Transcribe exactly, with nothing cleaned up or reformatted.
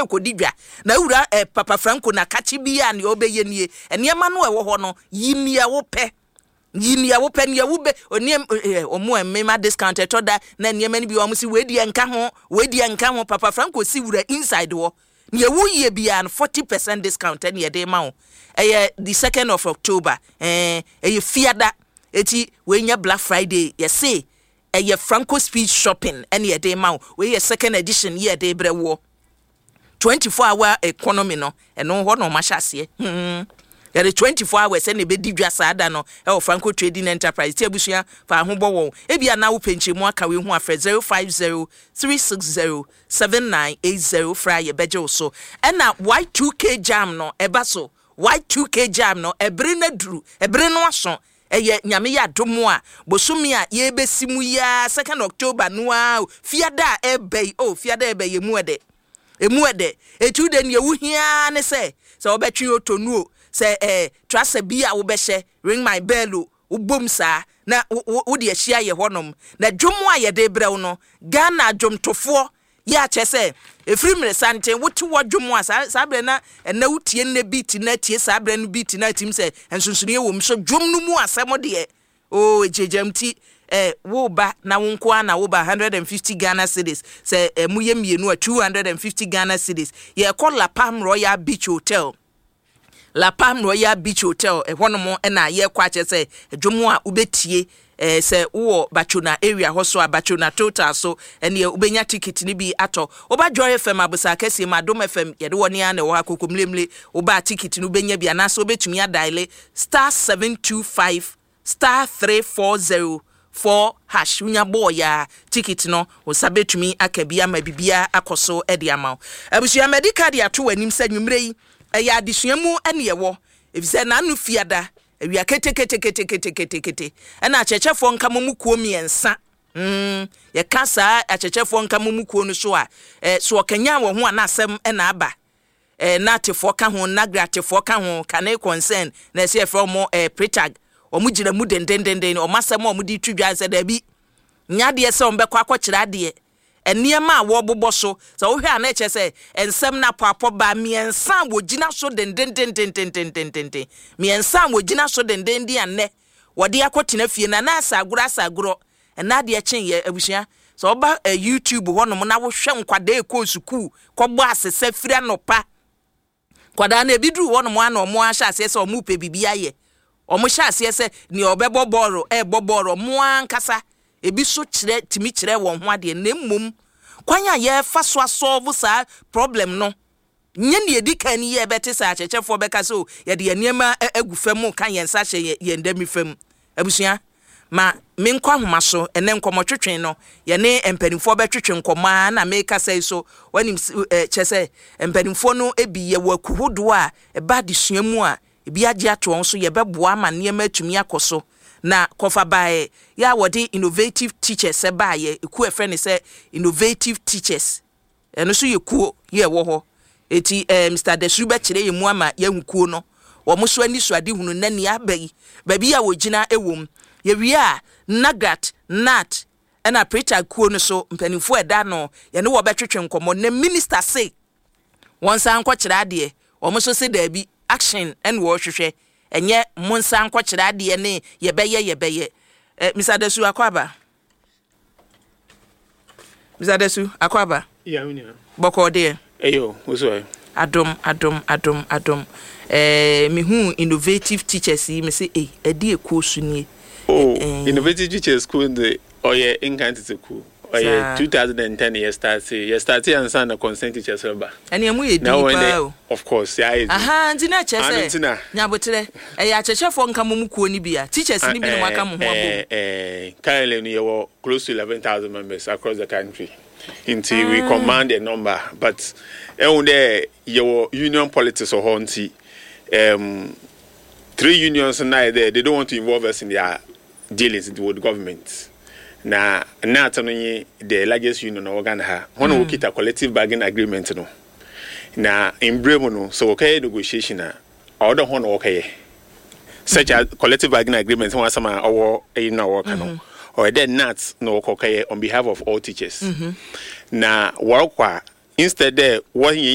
ye ko didwa na wura eh, Papa Franco na kachi bia ne obeye nie enema no ewo ho no yinia wo pe yinia wo pe ne wo be oniem omo emmema discount etoda na niema ni bi o mo si wedi enka ho wedi enka ho Papa Franco si wura inside wo ne wo ye bia forty percent discount ne ye de ma wo eh the second of October eh eh fiada eti we nya Black Friday ye say eh Franco Speed Shopping and ye de ma we ye second edition ye de brewo twenty-four hour economy no eno ho no ma hyase hmm there is twenty-four hours and be didwa sada no e Franco Trading Enterprise ti abusua fa ho bo won e bia na wo penche mu aka we hu afre zero five zero three six zero seven nine eight zero fra ye beje so and na Y two K jam no eba so Y two K jam no ebre na duru ebre no aso eye nyame ya domo a bosumi a ye besimu ya second October no a fiada ebe oh fiada ebe ye mu ede emu ede etu de ne wu hia ne se se obetwe otonu se eh trasa bia wo behye ring my bell wo bom sa na wo de ahia ye honom na dwomo a ye de brew no Ghana dwomtofo ya chese efrimre sante wote wo dwomo a sa bre na na wutie ne beat na tie sa bre no beat na tim se ensunsune wo mso dwom no mu asem de o ejejamti eh wo ba na wonko ana wo ba one hundred fifty Ghana cedis se eh, muye mienu a two hundred fifty Ghana cedis ye call La Palm Royal Beach Hotel La Palm Royal Beach Hotel e hono mo na ye kwa che se dwomo a ubetie eh se wo Bachona area ho so Bachona total so ene ubenya ticket ni bi ato oba Joy F M abusa kese ma Dom F M ye de woni ana wo akokomlemle oba ticket ni ubenya bia na so obetumi adaile star seven two five star three four zero four hash unya boya ticket no osabetumi akabia mabibia akoso e de amaw abusua medical de ato anim sa nwumre yi eya adisuamu ene yewo efise na anu fiada ewia kete kete kete kete kete kete ena achechefo nka momukuo miensa mm ye kasa achechefo nka momukuo no so a eh so okanya wo ho na asem ena aba eh na tefo ka ho na gratefo ka ho kana concern na se from eh pretag omugina mu dendendenden o masem o mudi twidwa se da bi nyade se o mbekọ akọkira ade eniema a wo bobọ so so wo hwe ana eche se ensem na papo ba miensa wo gina so dendendendendendendenden miensa wo gina so dendendi anne wode akotena fie na na asaguro asaguro na de echen ye abusua so oba YouTube honom na wo hwe nkwada ekọ suku kọbọ asese firi anopa kwada na ebidu honom ana omo ahya ase se omo pe bibia ye omo hya ase se ni obebo boro e boboro mo ankasa ebi so kire timi kire won ho ade na mmom kwanya ye fa so solve sa problem no nye ne edikan ye beti sa achechefo beka so ye de niema agufam kan ye nsa hye ye ndami fam abusua ma me nkwa homa so ene nkomotwetwen no ye ne empanimfo betwetwen nkoma na me ka sai so wanim chese empanimfo no ebi ye wakuhodo a eba de suamu a ebi age ato on so ye beboa ma niema atumi akoso na kofa bae ya wodi innovative teachers se bae eku e friend se innovative teachers eno so yekuo ye wo ho eti eh, Mister Desuba kire ye mu ama ya hukuo no wo mo so ani so ade hunu nani abai babi ya wogina ewom ye wi a nagat nat ena preacher kuo no so mpanifo eda no ye ne wo betwetwe nkomo na minister say won san ko kire ade wo mo so se da bi action en wo hwehwe enye monsa ankwakira ade ne yebeye yebeye eh, Mister Desu akwaba Mister Desu akwaba ya unia boko de eyo oso adom adom adom adom eh mehu innovative teachers yi me say eh ade ekosu ni oh eh, innovative teachers school the oye incantity school oye two thousand ten year start year start and sana consent teachers ba ene emu ye dipa of course ya is aha ntina chese nyabotre eh ya chechefo nka momukuo ni bia teachers ni bi no aka mo ho abo eh eh currently we were close to eleven thousand members across the country until we command a number but eh there your union politics or honti um three unions now there they don't want to involve us in their dealings with the government. Na na atano the largest union of Ghana ha hono wo kita collective bargaining agreement no na embremo no so okay negotiation na order hono okay such a collective bargaining agreement one sama owo e na work no or then not no okay on behalf of all teachers na work instead there what